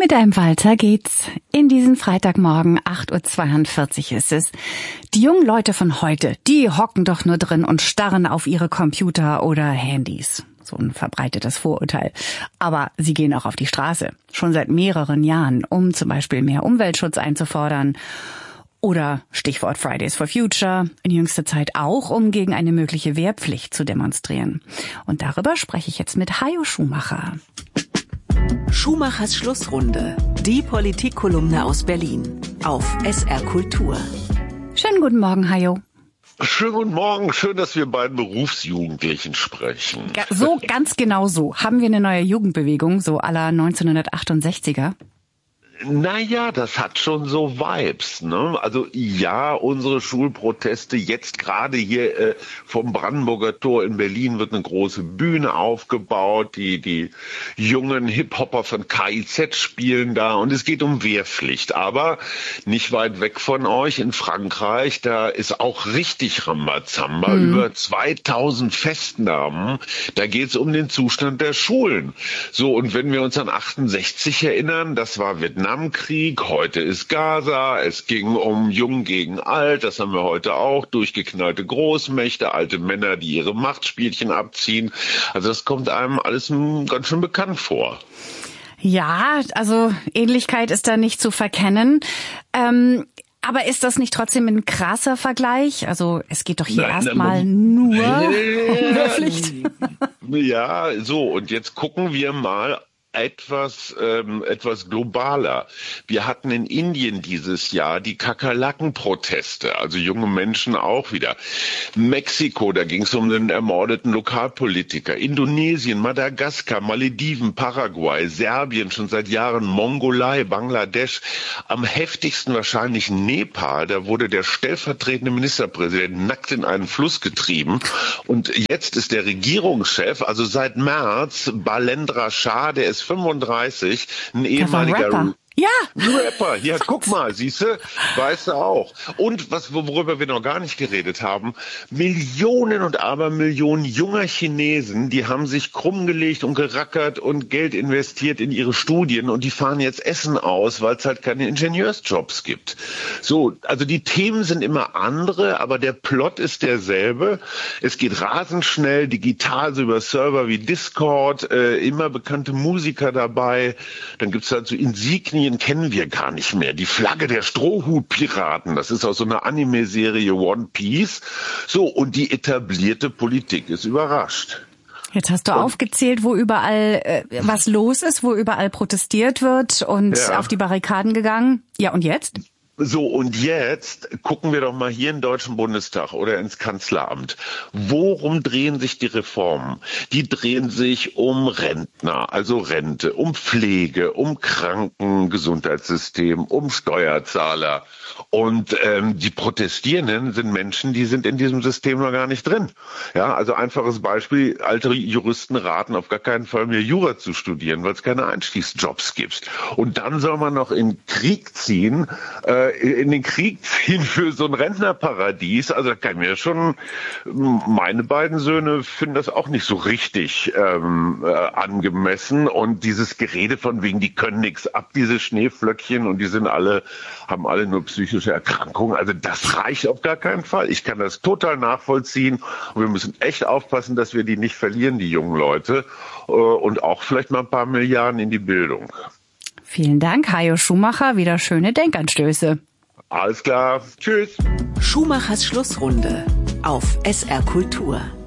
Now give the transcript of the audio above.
Mit einem Walzer geht's in diesen Freitagmorgen, 8:42 Uhr ist es. Die jungen Leute von heute, die hocken doch nur drin und starren auf ihre Computer oder Handys. So ein verbreitetes Vorurteil. Aber sie gehen auch auf die Straße. Schon seit mehreren Jahren, um zum Beispiel mehr Umweltschutz einzufordern. Oder Stichwort Fridays for Future, in jüngster Zeit auch, um gegen eine mögliche Wehrpflicht zu demonstrieren. Und darüber spreche ich jetzt mit Hajo Schumacher. Schumachers Schlussrunde. Die Politikkolumne aus Berlin. Auf SR Kultur. Schönen guten Morgen, Hajo. Schönen guten Morgen. Schön, dass wir beiden Berufsjugendlichen sprechen. So, ganz genau so. Haben wir eine neue Jugendbewegung, so à la 1968er? Naja, das hat schon so Vibes, ne? Also ja, unsere Schulproteste, jetzt gerade hier vom Brandenburger Tor in Berlin wird eine große Bühne aufgebaut, die jungen Hip-Hopper von KIZ spielen da und es geht um Wehrpflicht. Aber nicht weit weg von euch in Frankreich, da ist auch richtig Rambazamba, über 2000 Festnahmen, da geht's um den Zustand der Schulen. So, und wenn wir uns an 68 erinnern, das war Vietnamkrieg, heute ist Gaza, es ging um Jung gegen Alt, das haben wir heute auch, durchgeknallte Großmächte, alte Männer, die ihre Machtspielchen abziehen. Also das kommt einem alles ganz schön bekannt vor. Ja, also Ähnlichkeit ist da nicht zu verkennen. Aber ist das nicht trotzdem ein krasser Vergleich? Also es geht doch hier erstmal nur um Wehrpflicht. Ja, so, und jetzt gucken wir mal etwas globaler. Wir hatten in Indien dieses Jahr die Kakerlaken-Proteste, also junge Menschen auch wieder. Mexiko, da ging es um den ermordeten Lokalpolitiker. Indonesien, Madagaskar, Malediven, Paraguay, Serbien, schon seit Jahren Mongolei, Bangladesch. Am heftigsten wahrscheinlich Nepal, da wurde der stellvertretende Ministerpräsident nackt in einen Fluss getrieben. Und jetzt ist der Regierungschef, also seit März, Balendra Shah, der ist 35, ein ehemaliger Rapper. Ja. Rapper. Ja, guck mal, siehste, weißt du auch. Und worüber wir noch gar nicht geredet haben, Millionen und Abermillionen junger Chinesen, die haben sich krumm gelegt und gerackert und Geld investiert in ihre Studien und die fahren jetzt Essen aus, weil es halt keine Ingenieursjobs gibt. So, also die Themen sind immer andere, aber der Plot ist derselbe. Es geht rasend schnell, digital, so über Server wie Discord, immer bekannte Musiker dabei. Dann gibt's halt so Insignien, kennen wir gar nicht mehr. Die Flagge der Strohhutpiraten, das ist aus so einer Anime-Serie One Piece. So, und die etablierte Politik ist überrascht. Jetzt hast du aufgezählt, wo überall was los ist, wo überall protestiert wird und auf die Barrikaden gegangen. Ja, und jetzt? So, und jetzt gucken wir doch mal hier im Deutschen Bundestag oder ins Kanzleramt. Worum drehen sich die Reformen? Die drehen sich um Rentner, also Rente, um Pflege, um Krankengesundheitssystem, um Steuerzahler. Und die Protestierenden sind Menschen, die sind in diesem System noch gar nicht drin. Ja, also einfaches Beispiel, alte Juristen raten auf gar keinen Fall mehr Jura zu studieren, weil es keine Einstiegsjobs gibt. Und dann soll man noch in den Krieg ziehen für so ein Rentnerparadies. Also da kann ich mir schon, meine beiden Söhne finden das auch nicht so richtig angemessen. Und dieses Gerede von wegen, die können nichts ab, diese Schneeflöckchen, und die haben alle nur psychische Erkrankungen. Also das reicht auf gar keinen Fall. Ich kann das total nachvollziehen. Und wir müssen echt aufpassen, dass wir die nicht verlieren, die jungen Leute. Und auch vielleicht mal ein paar Milliarden in die Bildung. Vielen Dank, Hajo Schumacher. Wieder schöne Denkanstöße. Alles klar. Tschüss. Schumachers Schlussrunde auf SR Kultur.